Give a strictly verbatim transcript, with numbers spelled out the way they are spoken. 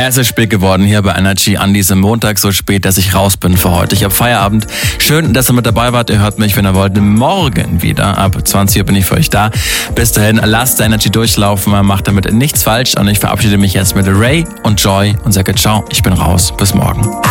Es ist spät geworden hier bei Energy an diesem Montag, so spät, dass ich raus bin für heute. Ich habe Feierabend. Schön, dass ihr mit dabei wart. Ihr hört mich, wenn ihr wollt, morgen wieder. Ab zwanzig Uhr bin ich für euch da. Bis dahin, lasst Energy durchlaufen. Man macht damit nichts falsch. Und ich verabschiede mich jetzt mit Ray und Joy und sage ciao. Ich bin raus. Bis morgen.